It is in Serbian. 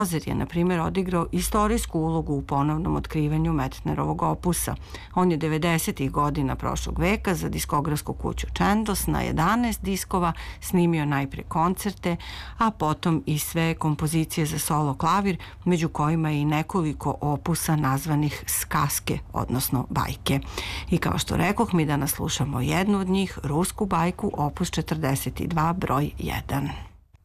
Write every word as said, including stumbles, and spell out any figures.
Mozer je, na primjer, odigrao istorijsku ulogu u ponovnom otkrivanju Metnerovog opusa. On je devedesetih godina prošlog veka za diskografsku kuću Chandos na jedanaest diskova snimio najpre koncerte, a potom i sve kompozicije za solo klavir, među kojima je i nekoliko opusa nazvanih skaske, odnosno bajke. I kao što rekoh, mi danas slušamo jednu od njih, rusku bajku, opus četrdeset dva, broj jedan.